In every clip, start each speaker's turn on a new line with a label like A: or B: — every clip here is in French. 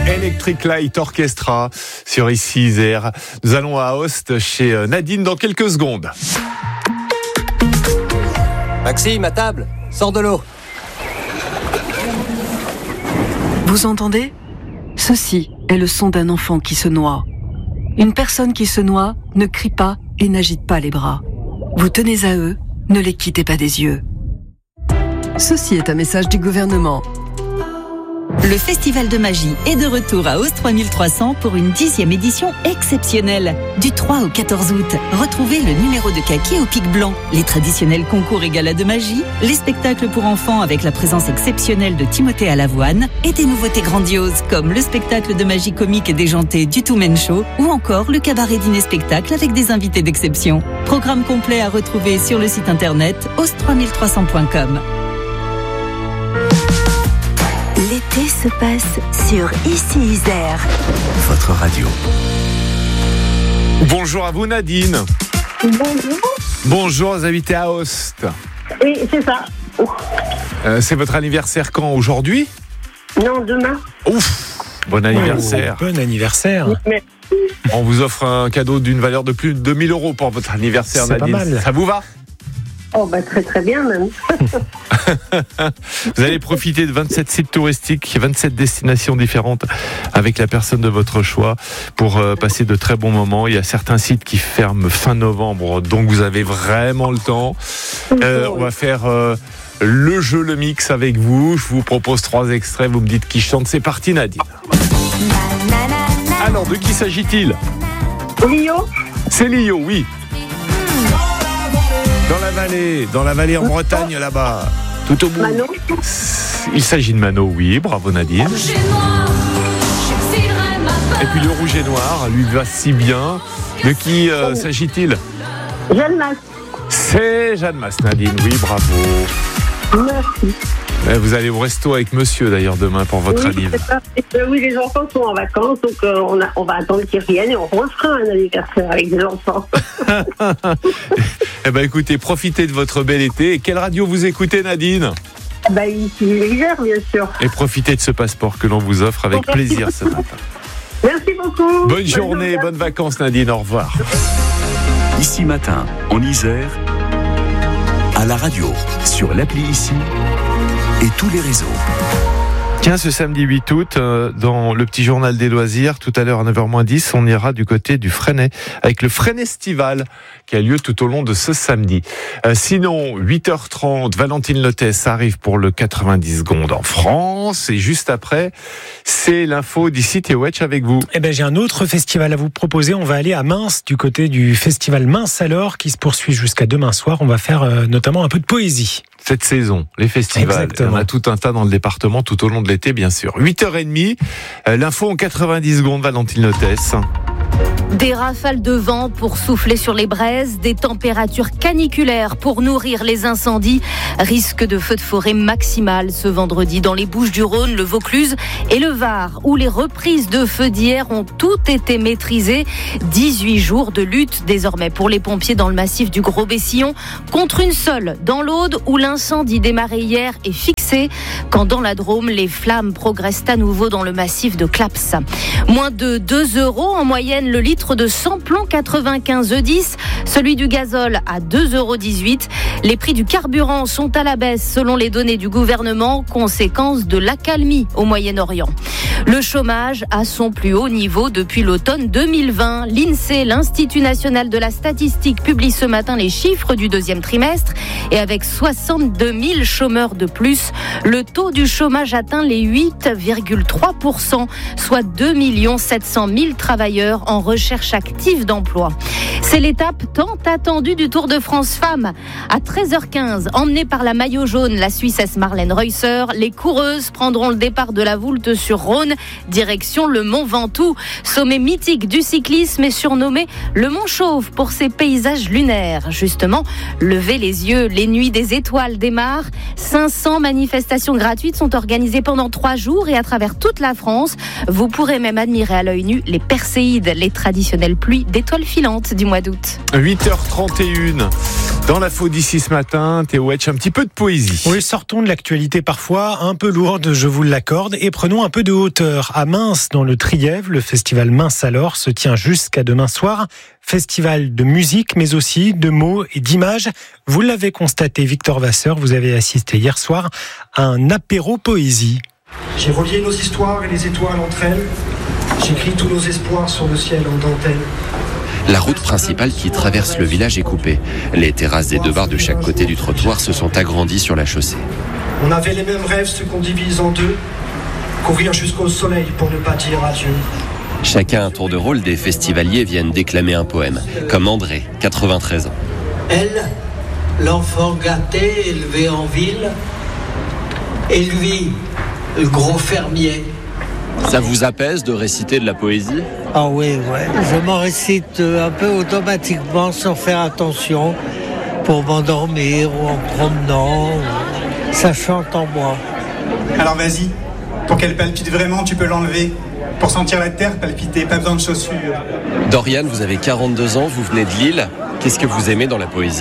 A: Electric Light Orchestra sur ici Isère. Nous allons à Aoste chez Nadine dans quelques secondes.
B: Maxime, à table, sors de l'eau.
C: Vous entendez ? Ceci est le son d'un enfant qui se noie. Une personne qui se noie ne crie pas et n'agite pas les bras. Vous tenez à eux, ne les quittez pas des yeux. Ceci est un message du gouvernement.
D: Le Festival de Magie est de retour à Aoste 3300 pour une 10e édition exceptionnelle. Du 3 au 14 août, retrouvez le numéro de Kaki au pic blanc, les traditionnels concours et galas de magie, les spectacles pour enfants avec la présence exceptionnelle de Timothée à l'avoine et des nouveautés grandioses comme le spectacle de magie comique et déjanté du Two Men Show ou encore le cabaret dîner-spectacle avec des invités d'exception. Programme complet à retrouver sur le site internet aoste3300.com.
E: L'été se passe sur Ici Isère.
F: Votre radio.
A: Bonjour à vous Nadine.
G: Bonjour.
A: Bonjour, vous habitez à Aoste.
G: Oui, c'est ça.
A: C'est votre anniversaire quand aujourd'hui ?
G: Non, demain.
A: Ouf, bon anniversaire.
H: Bon anniversaire.
G: Mais
A: On vous offre un cadeau d'une valeur de plus de 2 000 € pour votre anniversaire,
H: C'est
A: Nadine.
H: pas mal.
A: Ça vous va ?
G: très très bien même.
A: Vous allez profiter de 27 sites touristiques, 27 destinations différentes avec la personne de votre choix pour passer de très bons moments. Il y a certains sites qui ferment fin novembre, donc vous avez vraiment le temps. On va faire le jeu, le mix avec vous. Je vous propose 3 extraits, vous me dites qui chante. C'est parti Nadine. Alors, de qui s'agit-il ?
G: Lio.
A: C'est Lio, oui. Dans la vallée en Bretagne, là-bas, tout au bout.
G: Manon.
A: Il s'agit de Mano, oui, bravo Nadine. Et puis le rouge et noir, lui va si bien. De qui s'agit-il ?
G: Jeanne Mas.
A: C'est Jeanne Mas, Nadine, oui, bravo.
G: Merci.
A: Vous allez au resto avec monsieur d'ailleurs demain pour votre anniversaire.
G: Oui, les enfants sont en vacances, donc on va attendre qu'ils reviennent et on refera un anniversaire avec des enfants.
A: Eh ben écoutez, profitez de votre bel été. Et quelle radio vous écoutez Nadine ?
G: Ici Isère, bien sûr.
A: Et profitez de ce passeport que l'on vous offre avec plaisir ce matin.
G: Merci beaucoup.
A: Bonne journée, bonnes vacances Nadine, au revoir.
F: Ici matin, en Isère, à la radio, sur l'appli Ici et tous les réseaux.
A: Tiens, ce samedi 8 août, dans le petit journal des loisirs, tout à l'heure à 9h-10, on ira du côté du Fresnay, avec le Fresnestival, qui a lieu tout au long de ce samedi. Sinon, 8h30, Valentine Lotès arrive pour le 90 secondes en France, et juste après, c'est l'info d'ici Théouetch avec vous.
H: J'ai un autre festival à vous proposer. On va aller à Mince, du côté du festival Mince alors, qui se poursuit jusqu'à demain soir. On va faire notamment un peu de poésie.
A: Cette saison, les festivals,
H: Exactement.
A: on a tout un tas dans le département tout au long de l'été, bien sûr. 8h30, l'info en 90 secondes, Valentine Lotès.
I: Des rafales de vent pour souffler sur les braises, des températures caniculaires pour nourrir les incendies, risque de feux de forêt maximal ce vendredi dans les Bouches-du-Rhône, le Vaucluse et le Var, où les reprises de feux d'hier ont toutes été maîtrisées. 18 jours de lutte désormais pour les pompiers dans le massif du Gros-Bessillon, contre une seule dans l'Aude où l'incendie démarré hier est fixé, quand dans la Drôme, les flammes progressent à nouveau dans le massif de Claps. Moins de 2 € en moyenne le litre de samplon 95 E10, celui du gazole à 2,18 €. Les prix du carburant sont à la baisse selon les données du gouvernement, conséquence de l'accalmie au Moyen-Orient. Le chômage à son plus haut niveau depuis l'automne 2020. L'INSEE, l'Institut national de la statistique, publie ce matin les chiffres du deuxième trimestre et avec 62 000 chômeurs de plus, le taux du chômage atteint les 8,3%, soit 2 700 000 travailleurs en recherche active d'emploi. C'est l'étape tant attendue du Tour de France Femmes. À 13h15, emmenée par la maillot jaune, la Suissesse Marlène Reusser, les coureuses prendront le départ de la Voulte-sur-Rhône, direction le Mont Ventoux. Sommet mythique du cyclisme est surnommé le Mont Chauve pour ses paysages lunaires. Justement, levez les yeux, les nuits des étoiles démarrent. 500 manifestations gratuites sont organisées pendant 3 jours et à travers toute la France. Vous pourrez même admirer à l'œil nu les Perséides, les traditions traditionnelle pluie d'étoiles filantes du mois d'août.
A: 8h31. Dans l'info d'ici ce matin, Théo Hetch, un petit peu de poésie.
H: Oui, sortons de l'actualité parfois un peu lourde, je vous l'accorde, et prenons un peu de hauteur. À Mins, dans le Trièves, le festival Mins alors se tient jusqu'à demain soir. Festival de musique, mais aussi de mots et d'images. Vous l'avez constaté, Victor Vasseur, vous avez assisté hier soir à un apéro poésie.
J: J'ai relié nos histoires et les étoiles entre elles. J'écris tous nos espoirs sur le ciel en dentelle.
K: La route principale qui traverse le village est coupée. Les terrasses des deux bars de chaque côté du trottoir se sont agrandies sur la chaussée.
J: On avait les mêmes rêves, ceux qu'on divise en deux. Courir jusqu'au soleil pour ne pas dire adieu.
K: Chacun un tour de rôle, des festivaliers viennent déclamer un poème. Comme André, 93 ans.
L: Elle, l'enfant gâté, élevé en ville. Et lui, le gros fermier.
K: Ça vous apaise de réciter de la poésie ?
L: Ah oui, ouais. Je m'en récite un peu automatiquement sans faire attention pour m'endormir ou en promenant. Ça chante en moi.
M: Alors vas-y, pour qu'elle palpite vraiment, tu peux l'enlever. Pour sentir la terre palpiter, pas besoin de chaussures.
K: Dorian, vous avez 42 ans, vous venez de Lille. Qu'est-ce que vous aimez dans la poésie ?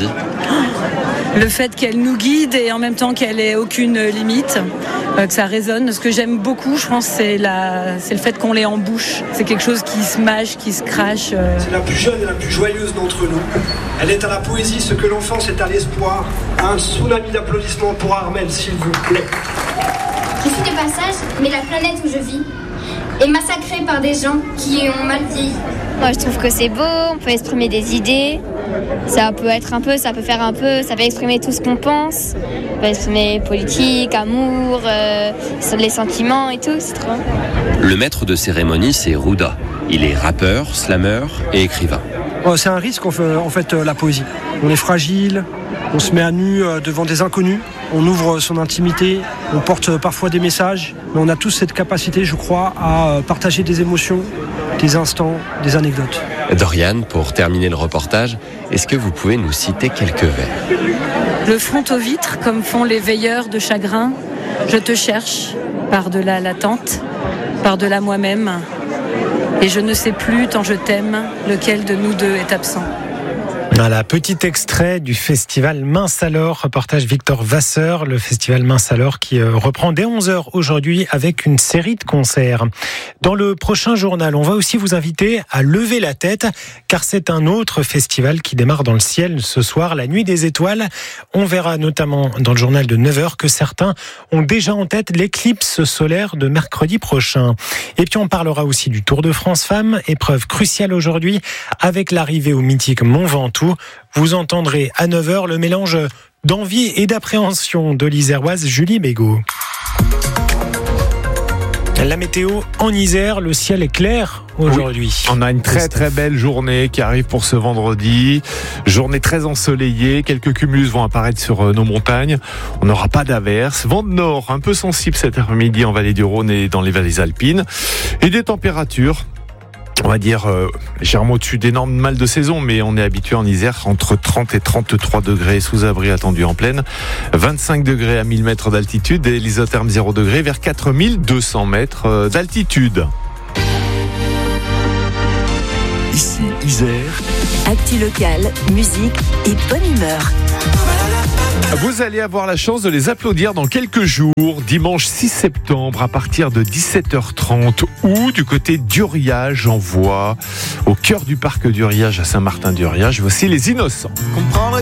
N: Le fait qu'elle nous guide et en même temps qu'elle ait aucune limite, que ça résonne. Ce que j'aime beaucoup, je pense, c'est le fait qu'on l'ait en bouche. C'est quelque chose qui se mâche, qui se crache.
J: C'est la plus jeune et la plus joyeuse d'entre nous. Elle est à la poésie ce que l'enfance est à l'espoir. Un tsunami d'applaudissements pour Armel, s'il vous plaît.
O: Je suis de passage, mais la planète où je vis est massacrée par des gens qui ont mal vieilli.
P: Moi, je trouve que c'est beau, on peut exprimer des idées. Ça peut faire un peu, ça peut exprimer tout ce qu'on pense. Ça peut exprimer politique, amour, les sentiments et tout, c'est trop.
K: Le maître de cérémonie, c'est Rouda. Il est rappeur, slameur et écrivain.
J: C'est un risque, en fait, la poésie. On est fragile, on se met à nu devant des inconnus, on ouvre son intimité, on porte parfois des messages, mais on a tous cette capacité, je crois, à partager des émotions, des instants, des anecdotes.
K: Dorian, pour terminer le reportage, est-ce que vous pouvez nous citer quelques vers ?
N: Le front aux vitres, comme font les veilleurs de chagrin. Je te cherche, par-delà l'attente, par-delà moi-même. Et je ne sais plus, tant je t'aime, lequel de nous deux est absent.
H: Voilà, petit extrait du festival Mins alors, reportage Victor Vasseur, le festival Mins alors qui reprend dès 11h aujourd'hui avec une série de concerts. Dans le prochain journal, on va aussi vous inviter à lever la tête car c'est un autre festival qui démarre dans le ciel ce soir, la Nuit des Étoiles. On verra notamment dans le journal de 9h que certains ont déjà en tête l'éclipse solaire de mercredi prochain. Et puis on parlera aussi du Tour de France Femmes, épreuve cruciale aujourd'hui avec l'arrivée au mythique Mont Ventoux. Vous entendrez à 9h le mélange d'envie et d'appréhension de l'Iséroise Julie Bégaud. La météo en Isère, le ciel est clair aujourd'hui.
A: Oui, on a une très belle journée qui arrive pour ce vendredi. Journée très ensoleillée, quelques cumulus vont apparaître sur nos montagnes. On n'aura pas d'averses. Vent de nord un peu sensible cet après-midi en vallée du Rhône et dans les vallées alpines. Et des températures, on va dire, légèrement au-dessus des normes mal de saison, mais on est habitué en Isère entre 30 et 33 degrés sous abri attendu en plaine, 25 degrés à 1000 mètres d'altitude et l'isotherme 0 degrés vers 4200 mètres d'altitude.
F: Ici, Isère.
E: Actu locale, musique et bonne humeur.
A: Vous allez avoir la chance de les applaudir dans quelques jours, dimanche 6 septembre à partir de 17h30 ou du côté d'Uriage en Voie, au cœur du parc d'Uriage à Saint-Martin-d'Uriage. Voici les Innocents.
Q: Comprendre